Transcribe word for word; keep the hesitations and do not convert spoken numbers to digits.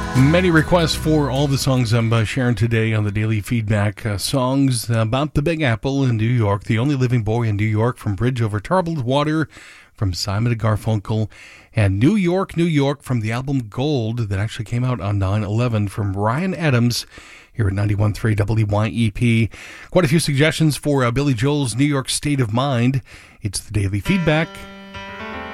Many requests for all the songs I'm uh, sharing today on the Daily Feedback. Uh, songs about the Big Apple in New York, the only living boy in New York, from Bridge Over Troubled Water, from Simon and Garfunkel, and New York, New York, from the album Gold that actually came out on nine eleven, from Ryan Adams here at ninety-one point three W Y E P. Quite a few suggestions for uh, Billy Joel's New York State of Mind. It's the Daily Feedback